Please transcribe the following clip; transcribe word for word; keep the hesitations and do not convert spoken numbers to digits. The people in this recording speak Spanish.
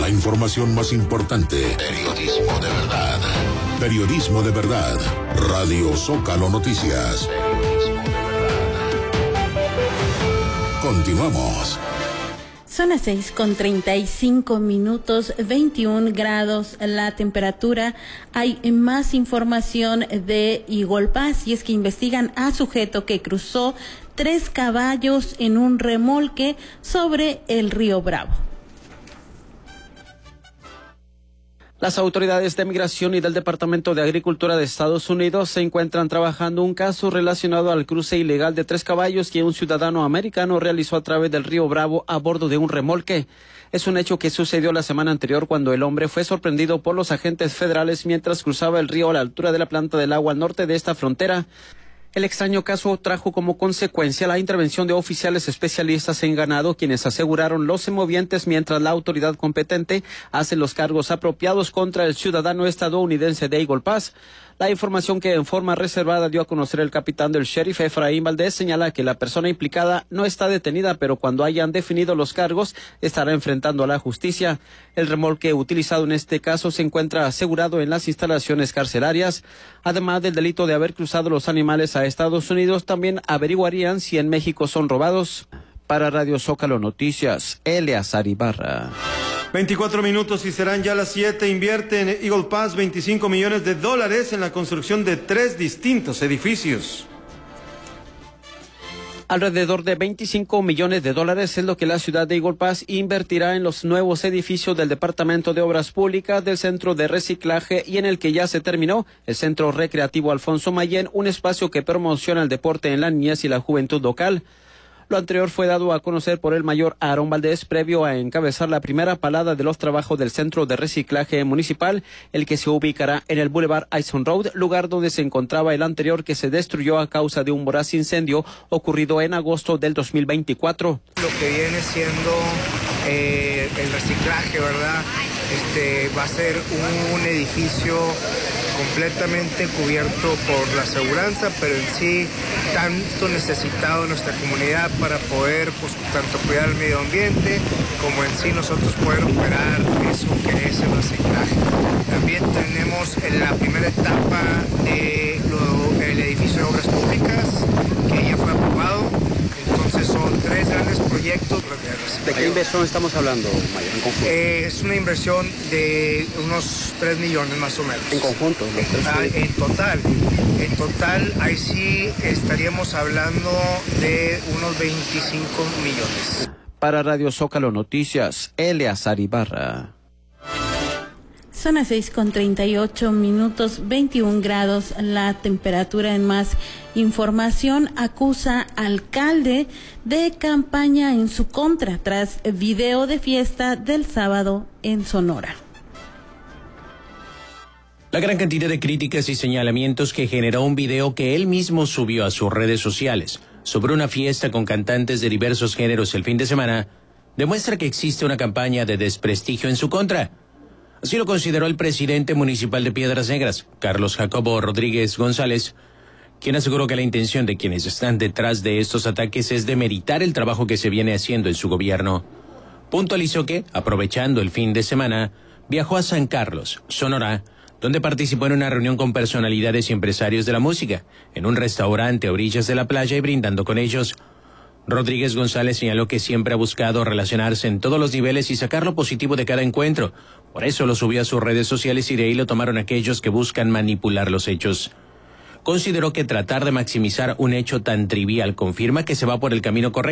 la información más importante. Periodismo de verdad. Periodismo de verdad. Radio Zócalo Noticias. Periodismo de verdad. Continuamos. Son las seis con treinta y cinco minutos, veintiún grados la temperatura. Hay más información de Igualpás y es que investigan a sujeto que cruzó tres caballos en un remolque sobre el río Bravo. Las autoridades de Migración y del Departamento de Agricultura de Estados Unidos se encuentran trabajando un caso relacionado al cruce ilegal de tres caballos que un ciudadano americano realizó a través del río Bravo a bordo de un remolque. Es un hecho que sucedió la semana anterior cuando el hombre fue sorprendido por los agentes federales mientras cruzaba el río a la altura de la planta del agua al norte de esta frontera. El extraño caso trajo como consecuencia la intervención de oficiales especialistas en ganado, quienes aseguraron los semovientes mientras la autoridad competente hace los cargos apropiados contra el ciudadano estadounidense de Eagle Pass. La información que en forma reservada dio a conocer el capitán del sheriff Efraín Valdés señala que la persona implicada no está detenida, pero cuando hayan definido los cargos estará enfrentando a la justicia. El remolque utilizado en este caso se encuentra asegurado en las instalaciones carcelarias. Además del delito de haber cruzado los animales a Estados Unidos, también averiguarían si en México son robados. Para Radio Zócalo Noticias, Eleazar Ibarra. veinticuatro minutos y serán ya las siete. Invierte en Eagle Pass veinticinco millones de dólares en la construcción de tres distintos edificios. Alrededor de veinticinco millones de dólares es lo que la ciudad de Eagle Pass invertirá en los nuevos edificios del Departamento de Obras Públicas, del Centro de Reciclaje y en el que ya se terminó el Centro Recreativo Alfonso Mayén, un espacio que promociona el deporte en la niñez y la juventud local. Lo anterior fue dado a conocer por el mayor Aarón Valdés previo a encabezar la primera palada de los trabajos del Centro de Reciclaje Municipal, el que se ubicará en el Boulevard Ison Road, lugar donde se encontraba el anterior que se destruyó a causa de un voraz incendio ocurrido en agosto del dos mil veinticuatro. Lo que viene siendo eh, el reciclaje, ¿verdad? Este va a ser un edificio completamente cubierto por la aseguranza, pero en sí tanto necesitado en nuestra comunidad para poder, pues, tanto cuidar el medio ambiente como en sí nosotros poder operar eso que es el reciclaje. También tenemos en la primera etapa de lo, el edificio de obras públicas que ya fue aprobado. Entonces son tres grandes proyectos. ¿De qué inversión estamos hablando, Mayor, en conjunto? Eh, es una inversión de unos tres millones más o menos. ¿En conjunto? En total, en total, en total, ahí sí estaríamos hablando de unos veinticinco millones. Para Radio Zócalo Noticias, Eleazar Ibarra. Son las seis con treinta y ocho minutos, veintiún grados la temperatura. En más información, acusa alcalde de campaña en su contra tras video de fiesta del sábado en Sonora. La gran cantidad de críticas y señalamientos que generó un video que él mismo subió a sus redes sociales sobre una fiesta con cantantes de diversos géneros el fin de semana demuestra que existe una campaña de desprestigio en su contra. Así lo consideró el presidente municipal de Piedras Negras, Carlos Jacobo Rodríguez González, quien aseguró que la intención de quienes están detrás de estos ataques es demeritar el trabajo que se viene haciendo en su gobierno. Puntualizó que, aprovechando el fin de semana, viajó a San Carlos, Sonora, donde participó en una reunión con personalidades y empresarios de la música, en un restaurante a orillas de la playa y brindando con ellos. Rodríguez González señaló que siempre ha buscado relacionarse en todos los niveles y sacar lo positivo de cada encuentro. Por eso lo subió a sus redes sociales y de ahí lo tomaron aquellos que buscan manipular los hechos. Consideró que tratar de maximizar un hecho tan trivial confirma que se va por el camino correcto.